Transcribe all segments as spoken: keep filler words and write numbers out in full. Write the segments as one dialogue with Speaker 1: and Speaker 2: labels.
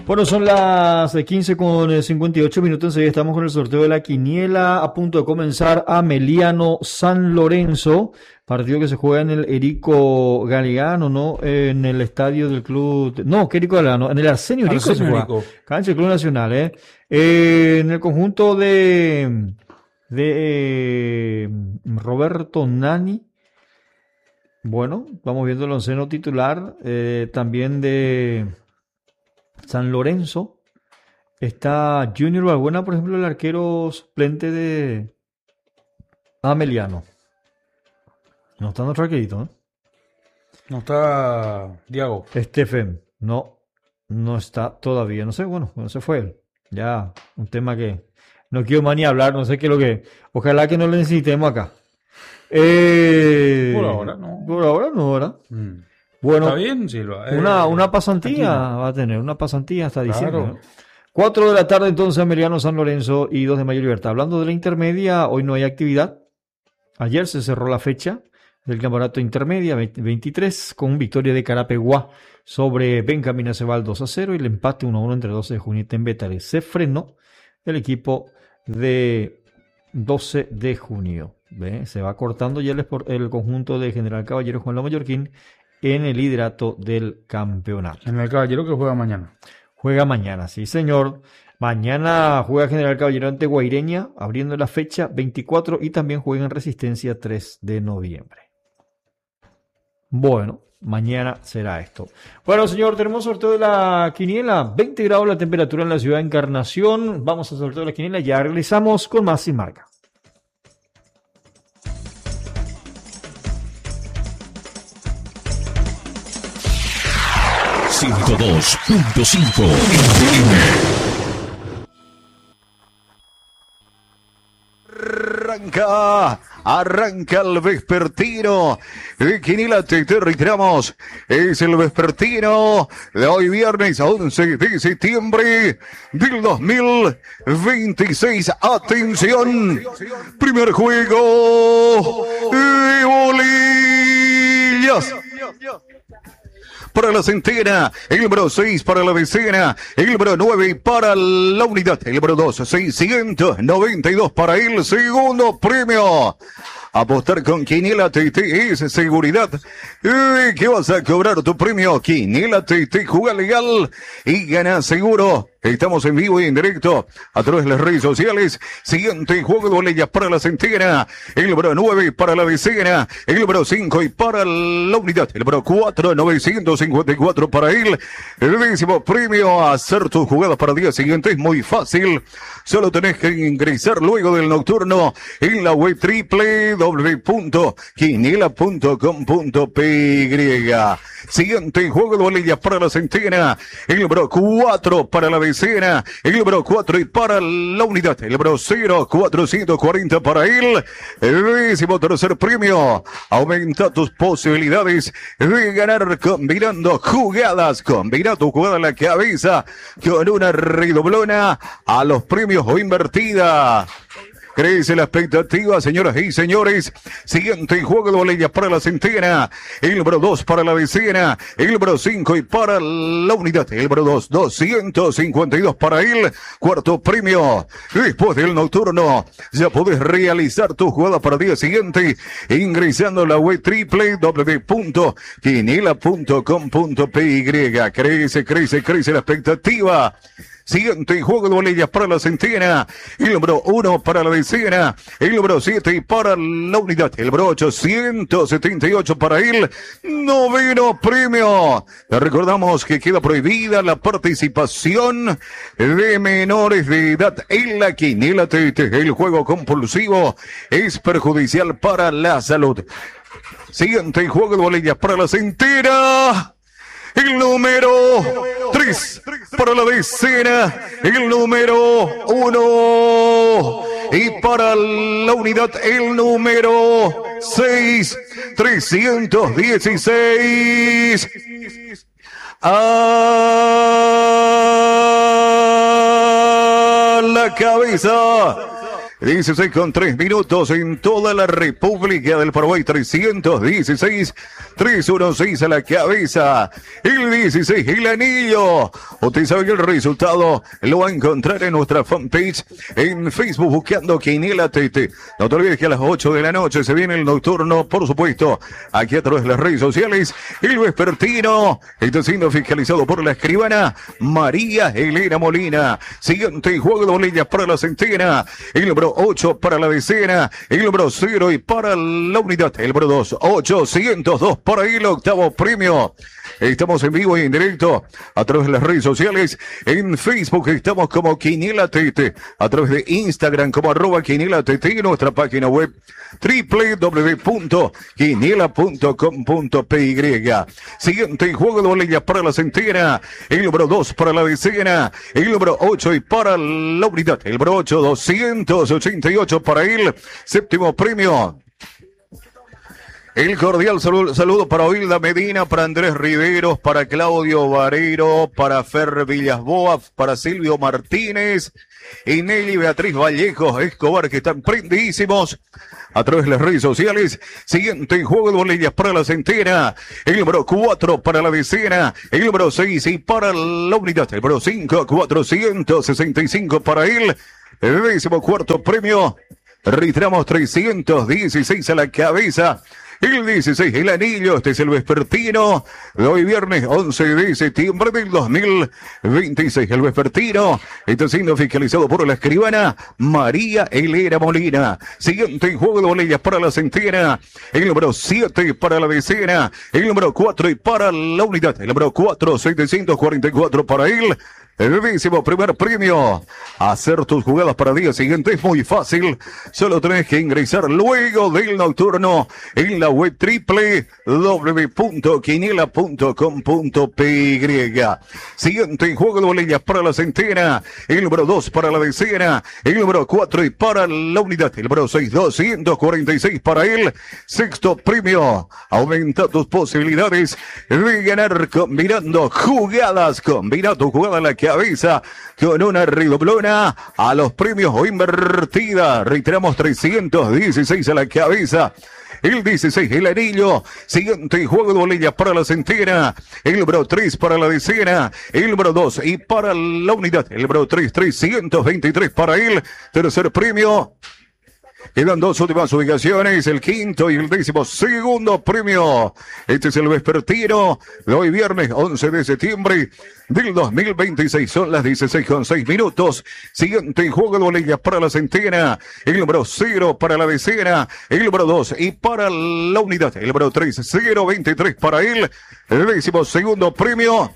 Speaker 1: Bueno, son las quince con cincuenta y ocho minutos. Enseguida estamos con el sorteo de la quiniela. A punto de comenzar Ameliano San Lorenzo. Partido que se juega en el Erico Galeano, ¿no? En el estadio del club. No, ¿qué Erico Galeano? En el Arsenio Erico se
Speaker 2: Arsenio
Speaker 1: juega.
Speaker 2: Erico.
Speaker 1: Cancha del Club Nacional, ¿eh? Eh, En el conjunto de. de eh, Roberto Nani. Bueno, vamos viendo el onceno titular. Eh, también de San Lorenzo. Está Junior Balbuena, por ejemplo, el arquero suplente de Ameliano. No está nuestro arquerito, ¿no?
Speaker 2: No está Diago.
Speaker 1: Stephen, no, no está todavía. No sé, bueno, no se fue él. Ya, un tema que no quiero más ni hablar, no sé qué es lo que. Ojalá que no lo necesitemos acá. Eh,
Speaker 2: Por ahora no.
Speaker 1: Por ahora no, ¿verdad?
Speaker 2: Mm.
Speaker 1: Bueno,
Speaker 2: Está bien, Silva.
Speaker 1: una,
Speaker 2: Eh,
Speaker 1: una pasantía
Speaker 2: tranquilo.
Speaker 1: va a tener, una pasantía hasta diciembre.
Speaker 2: Claro.
Speaker 1: ¿no? cuatro de la tarde entonces Ameliano San Lorenzo y dos de Mayo Libertad. Hablando de la intermedia, hoy no hay actividad. Ayer se cerró la fecha del campeonato intermedia veintitrés con victoria de Carapeguá sobre Benjamín Acebal dos a cero y el empate uno a uno entre doce de junio y Tembetare. Se frenó el equipo de doce de junio. ¿Ve? Se va cortando ya el, el conjunto de General Caballero Juan Loma Mallorquín en el liderato del campeonato.
Speaker 2: En el Caballero que juega mañana.
Speaker 1: Juega mañana, sí señor. Mañana juega General Caballero ante Guaireña, abriendo la fecha veinticuatro y también juega en Resistencia tres de noviembre. Bueno, mañana será esto. Bueno, señor, tenemos sorteo de la quiniela. veinte grados la temperatura en la ciudad de Encarnación. Vamos al sorteo de la quiniela. Ya regresamos con más Sin Marca.
Speaker 3: ciento dos punto cinco.
Speaker 4: Arranca, arranca el vespertino de Quiniela, te reiteramos, es el vespertino de hoy viernes once de septiembre del dos mil veintiséis. Atención, primer juego de bolillas. Para la centena, el número seis para la decena, el número nueve para la unidad, el número dos, seiscientos noventa y dos para el segundo premio. Apostar con Quiniela T T es seguridad. ¿Y qué vas a cobrar tu premio? Quiniela T T, juega legal y gana seguro. Estamos en vivo y en directo a través de las redes sociales. Siguiente juego de bolillas para la centena. El número nueve para la decena. El número cinco y para la unidad. El número cuatro, novecientos cincuenta y cuatro para él. El décimo premio a hacer tu jugada para el día siguiente es muy fácil. Solo tenés que ingresar luego del nocturno en la web doble u doble u doble u punto quiniela punto com punto p y. Siguiente juego de bolillas para la centena. El número cuatro para la decena. El número cuatro y para la unidad. El número cero, cuatrocientos cuarenta para él. El décimo tercer premio. Aumenta tus posibilidades de ganar combinando jugadas. Combina tu jugada en la cabeza con una redoblona a los premios o invertida. Crece la expectativa, señoras y señores. Siguiente juego de bolillas para la centena. El número dos para la decena. El número cinco y para la unidad. El número dos, doscientos cincuenta y dos para él. Cuarto premio. Después del nocturno, ya podés realizar tu jugada para el día siguiente ingresando a la web doble u doble u doble u punto quiniela punto com punto p y. Crece, crece, crece la expectativa. Siguiente juego de bolillas para la centena. El número uno para la decena. El número siete para la unidad. El número ochocientos setenta y ocho para el noveno premio. Te recordamos que queda prohibida la participación de menores de edad en la Quiniela T T. El juego compulsivo es perjudicial para la salud. Siguiente juego de bolillas para la centena. El número tres para la decena, el número uno y para la unidad el número seis, trescientos dieciséis. A la cabeza dieciséis con tres minutos en toda la República del Paraguay. trescientos dieciséis, trescientos dieciséis a la cabeza. El dieciséis, el anillo. Usted sabe que el resultado lo va a encontrar en nuestra fanpage en Facebook buscando Quiniela T T. No te olvides que a las ocho de la noche se viene el nocturno, por supuesto, aquí a través de las redes sociales. El vespertino está siendo fiscalizado por la escribana María Elena Molina. Siguiente juego de bolillas para la centena. El número ocho para la decena. El número cero y para la unidad. El número dos, ochocientos dos para el octavo premio. Estamos en vivo y en directo a través de las redes sociales. En Facebook estamos como Quiniela T T. A través de Instagram como arroba Quiniela T T. Y nuestra página web doble u doble u doble u punto quiniela punto com punto p y. Siguiente juego de bolillas para la centena. El número dos para la decena. El número ocho y para la unidad. El número ocho, doscientos ochenta y ocho para el séptimo premio. El cordial saludo, saludo para Hilda Medina, para Andrés Riveros, para Claudio Vareiro, para Fer Villasboa, para Silvio Martínez y Nelly Beatriz Vallejo Escobar, que están prendidísimos a través de las redes sociales. Siguiente juego de bolillas para la centena. El número cuatro para la decena. El número seis y para la unidad. El número cinco, cuatrocientos sesenta y cinco para él. El décimo cuarto premio. Reiteramos trescientos dieciséis a la cabeza. El dieciséis, el anillo, este es el vespertino de hoy viernes once de septiembre del dos mil veintiséis. El vespertino está siendo fiscalizado por la escribana María Elena Molina. Siguiente juego de bolillas para la centena. El número siete para la decena. El número cuatro y para la unidad. El número cuatro, setecientos cuarenta y cuatro para él. El décimo primer premio. Hacer tus jugadas para el día siguiente es muy fácil. Solo tenés que ingresar luego del nocturno en la web doble u doble u doble u punto quiniela punto com punto p y. Siguiente juego de bolillas para la centena. El número dos para la decena. El número cuatro y para la unidad. El número seis, doscientos cuarenta y seis para él. Sexto premio. Aumenta tus posibilidades de ganar combinando jugadas. Combina tu jugada en la que cabeza con una redoblona a los premios o invertida. Reiteramos trescientos dieciséis a la cabeza. El dieciséis, el anillo. Siguiente juego de bolillas para la centena. El número tres para la decena. El número dos y para la unidad. El número tres, trescientos veintitrés para él. Tercer premio. Quedan dos últimas ubicaciones, el quinto y el décimo segundo premio. Este es el vespertino de hoy viernes once de septiembre del dos mil veintiséis. Son las dieciséis con seis minutos. Siguiente juego de bolillas para la centena. El número cero para la decena. El número dos y para la unidad. El número tres, cero veintitrés para él. El décimo segundo premio.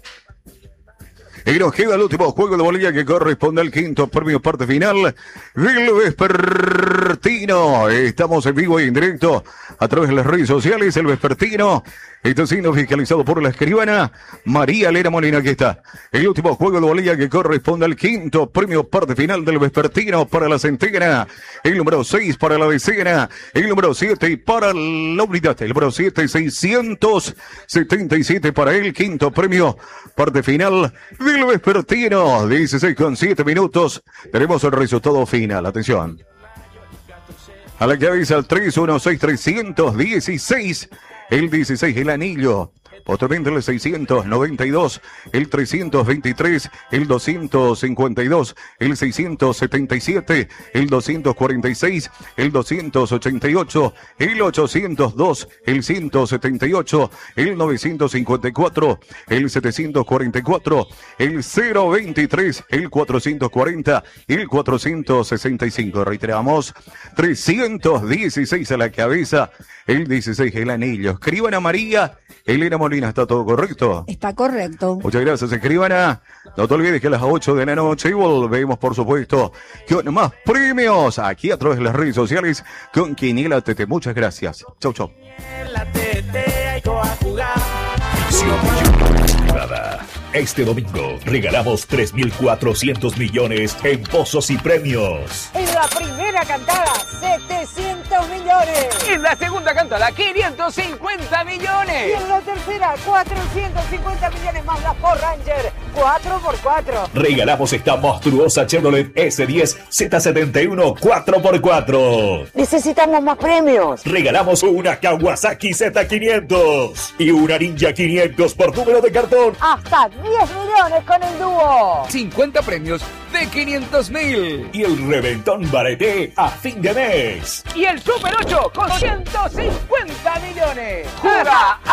Speaker 4: Y nos queda el último juego de bolilla que corresponde al quinto premio parte final del vespertino. Estamos en vivo y en directo a través de las redes sociales. El vespertino está siendo fiscalizado por la escribana María Elena Molina. Aquí está el último juego de bolilla que corresponde al quinto premio parte final del vespertino para la centena. El número seis para la decena. El número siete y para la unidad. El número siete, seiscientos setenta y siete para el quinto premio parte final del vespertino. dieciséis con siete minutos. Tenemos el resultado final. Atención. A la cabeza el tres uno seis, trescientos dieciséis. El dieciséis, el anillo. Posteriormente el seiscientos noventa y dos, el trescientos veintitrés, el doscientos cincuenta y dos, el seiscientos setenta y siete, el doscientos cuarenta y seis, el doscientos ochenta y ocho, el ochocientos dos, el ciento setenta y ocho, el novecientos cincuenta y cuatro, el setecientos cuarenta y cuatro, el cero veintitrés, el cuatrocientos cuarenta, el cuatrocientos sesenta y cinco. Reiteramos, trescientos dieciséis a la cabeza, el dieciséis, el anillo. Escriban a María Elena Molina, ¿está todo correcto?
Speaker 5: Está correcto.
Speaker 4: Muchas gracias, escribana. No te olvides que a las ocho de la noche volvemos, por supuesto, con más premios aquí a través de las redes sociales con Quiniela T T. Muchas gracias. Chau, chau.
Speaker 3: Este domingo regalamos tres mil cuatrocientos millones en pozos y premios.
Speaker 6: En la primera cantada, setecientos millones.
Speaker 7: En la segunda cantada, quinientos cincuenta millones.
Speaker 6: Y en la tercera, cuatrocientos cincuenta millones más la Ford Ranger cuatro por cuatro.
Speaker 3: Regalamos esta monstruosa Chevrolet S diez Z setenta y uno cuatro por cuatro.
Speaker 6: Necesitamos más premios.
Speaker 3: Regalamos una Kawasaki Z quinientos y una Ninja quinientos por número de cartón.
Speaker 6: Hasta diez millones con el dúo.
Speaker 7: cincuenta premios de quinientos mil.
Speaker 3: Y el reventón Bareté a fin de mes.
Speaker 7: Y el Super ocho con ciento cincuenta millones. ¡Juega